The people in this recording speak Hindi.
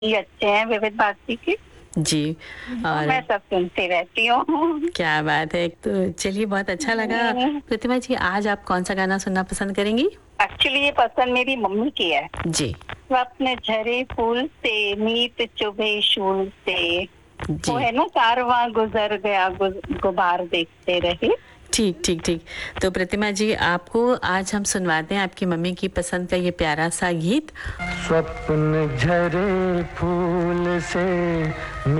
ही अच्छे हैं विविध भारती के। जी, और मैं सब सुनती रहती हूँ। क्या बात है! तो चलिए बहुत अच्छा लगा। प्रतिमा जी आज आप कौन-सा गाना सुनना पसंद करेंगी? एक्चुअली ये पसंद मेरी मम्मी की है। जी, स्वप्न झरे फूल से मीत चुभे शूल से, वो जी। है ना कारवां गुजर गया गुबार देखते रहे। ठीक, ठीक, ठीक। तो प्रतिमा जी आपको आज हम सुनवाते हैं आपकी मम्मी की पसंद का ये प्यारा-सा गीत। स्वप्न झरे फूल से